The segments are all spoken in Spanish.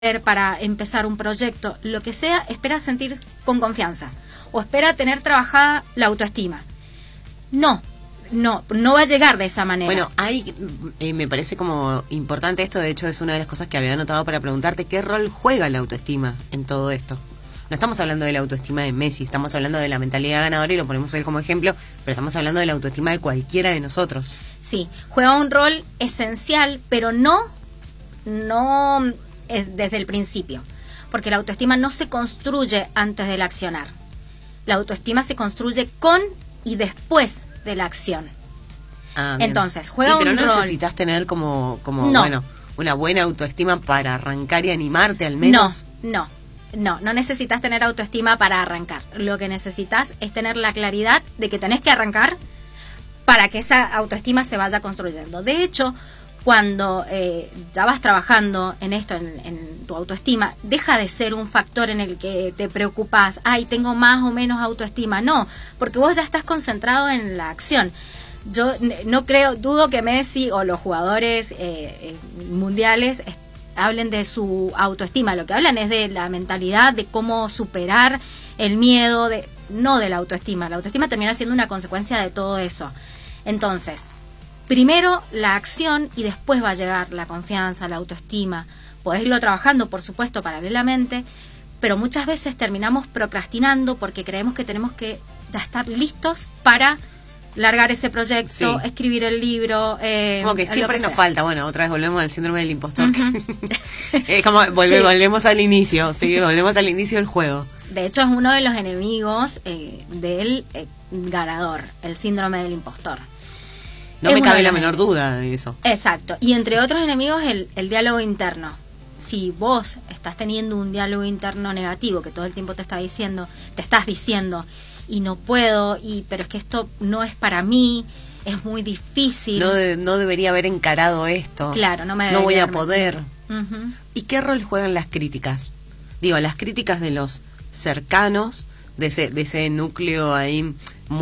para empezar un proyecto, lo que sea, espera sentir con confianza o espera tener trabajada la autoestima. No va a llegar de esa manera. Bueno, me parece como importante esto, de hecho es una de las cosas que había anotado para preguntarte, ¿qué rol juega la autoestima en todo esto? No estamos hablando de la autoestima de Messi, estamos hablando de la mentalidad ganadora y lo ponemos él como ejemplo, pero estamos hablando de la autoestima de cualquiera de nosotros. Sí, juega un rol esencial, pero no desde el principio, porque la autoestima no se construye antes del accionar. La autoestima se construye con y después de la acción. Entonces, juega un rol. Pero no necesitas tener como bueno, una buena autoestima para arrancar y animarte al menos. No necesitas tener autoestima para arrancar. Lo que necesitas es tener la claridad de que tenés que arrancar para que esa autoestima se vaya construyendo. De hecho, cuando ya vas trabajando en esto, en tu autoestima, deja de ser un factor en el que te preocupas, tengo más o menos autoestima. No, porque vos ya estás concentrado en la acción. Yo dudo que Messi o los jugadores mundiales hablen de su autoestima. Lo que hablan es de la mentalidad, de cómo superar el miedo, no de la autoestima. La autoestima termina siendo una consecuencia de todo eso. Entonces, primero la acción y después va a llegar la confianza, la autoestima. Podés irlo trabajando, por supuesto, paralelamente, pero muchas veces terminamos procrastinando porque creemos que tenemos que ya estar listos para largar ese proyecto, escribir el libro. Como que siempre nos falta. Bueno, otra vez volvemos al síndrome del impostor. Es como volvemos al inicio, volvemos al inicio del juego. De hecho, es uno de los enemigos del ganador, el síndrome del impostor. No me cabe la menor duda de eso. Exacto. Y entre otros enemigos, el diálogo interno. Si vos estás teniendo un diálogo interno negativo que todo el tiempo te estás diciendo, y no puedo, pero es que esto no es para mí, es muy difícil. No debería haber encarado esto. Claro, no voy a poder. ¿Y qué rol juegan las críticas? Digo, las críticas de los cercanos, de ese núcleo ahí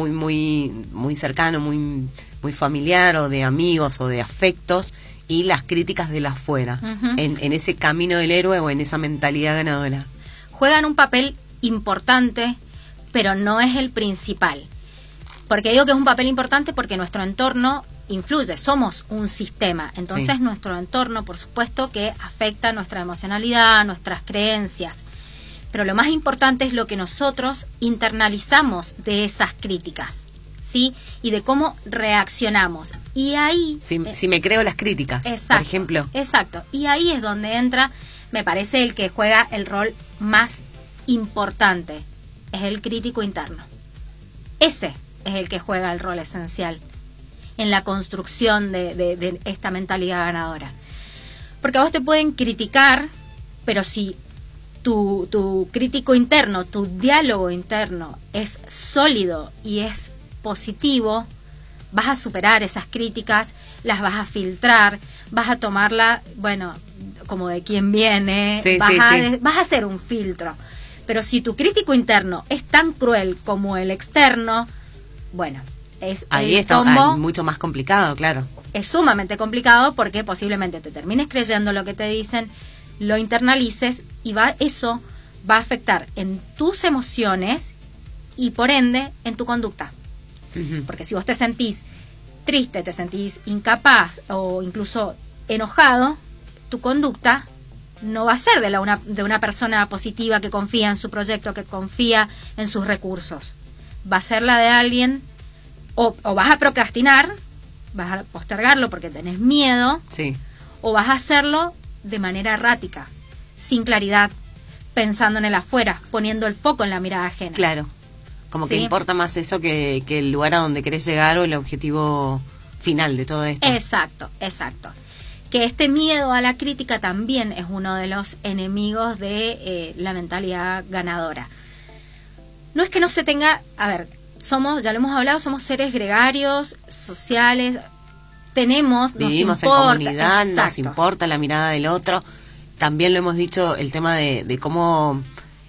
muy cercano, muy familiar, o de amigos o de afectos, y las críticas de la afuera, en ese camino del héroe o en esa mentalidad ganadora. Juegan un papel importante, pero no es el principal. Porque digo que es un papel importante porque nuestro entorno influye, somos un sistema. Entonces nuestro entorno, por supuesto, que afecta nuestra emocionalidad, nuestras creencias. Pero lo más importante es lo que nosotros internalizamos de esas críticas, ¿sí? Y de cómo reaccionamos. Y ahí... Si me creo las críticas, por ejemplo. Exacto. Y ahí es donde entra, me parece, el que juega el rol más importante. Es el crítico interno. Ese es el que juega el rol esencial en la construcción de esta mentalidad ganadora. Porque a vos te pueden criticar, pero si tu crítico interno, tu diálogo interno es sólido y es positivo, vas a superar esas críticas, las vas a filtrar, vas a tomarla, como de quien viene, vas a hacer un filtro. Pero si tu crítico interno es tan cruel como el externo, ahí está mucho más complicado, claro. Es sumamente complicado porque posiblemente te termines creyendo lo que te dicen, lo internalices y eso va a afectar en tus emociones y por ende en tu conducta. Porque si vos te sentís triste, te sentís incapaz o incluso enojado, tu conducta no va a ser de una persona positiva que confía en su proyecto, que confía en sus recursos. Va a ser la de alguien, o vas a procrastinar, vas a postergarlo porque tenés miedo, o vas a hacerlo de manera errática, sin claridad, pensando en el afuera, poniendo el foco en la mirada ajena. Claro, como que importa más eso que el lugar a donde querés llegar o el objetivo final de todo esto. Exacto. Que este miedo a la crítica también es uno de los enemigos de la mentalidad ganadora. No es que no se tenga... ya lo hemos hablado, somos seres gregarios, sociales, vivimos en comunidad, nos importa la mirada del otro. También lo hemos dicho, el tema de cómo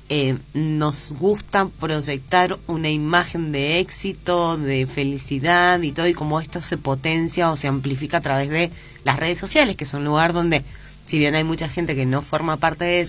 nos gusta proyectar una imagen de éxito, de felicidad y todo, y cómo esto se potencia o se amplifica a través de las redes sociales, que es un lugar donde si bien hay mucha gente que no forma parte de